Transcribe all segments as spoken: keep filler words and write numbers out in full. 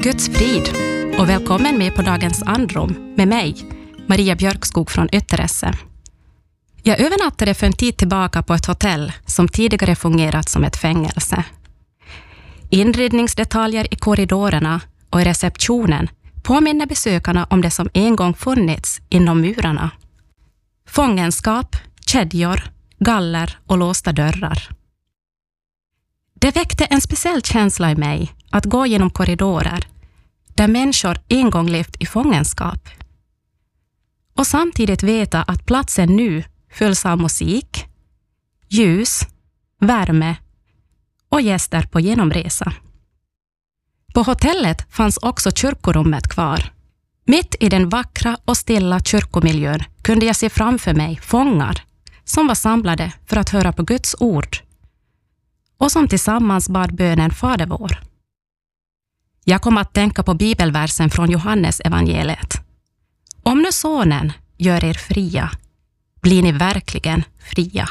Guds frid och välkommen med på dagens andrum med mig, Maria Björkskog från Ytteresse. Jag övernattade för en tid tillbaka på ett hotell som tidigare fungerat som ett fängelse. Inredningsdetaljer i korridorerna och i receptionen påminner besökarna om det som en gång funnits inom murarna. Fångenskap, kedjor, galler och låsta dörrar. Det väckte en speciell känsla i mig att gå genom korridorer där människor en gång levt i fångenskap. Och samtidigt veta att platsen nu fylls av musik, ljus, värme och gäster på genomresa. På hotellet fanns också kyrkorummet kvar. Mitt i den vackra och stilla kyrkomiljön kunde jag se framför mig fångar som var samlade för att höra på Guds ord och som tillsammans bad bönen Fader vår. Jag kom att tänka på bibelversen från Johannes evangeliet. Om nu sonen gör er fria, blir ni verkligen fria.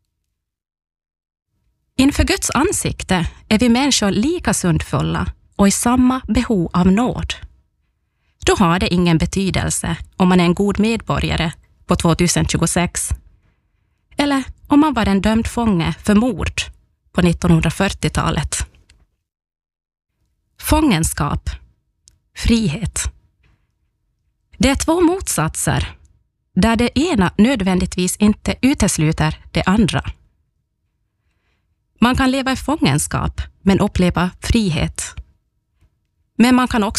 Inför Guds ansikte är vi människor lika syndfulla och i samma behov av nåd. Då har det ingen betydelse om man är en god medborgare på tjugohundratjugosex eller om man var en dömd fånge för mord på nittonhundrafyrtiotalet. Fångenskap, frihet. Det är två motsatser där det ena nödvändigtvis inte utesluter det andra. Man kan leva i fångenskap men uppleva frihet. Men man kan också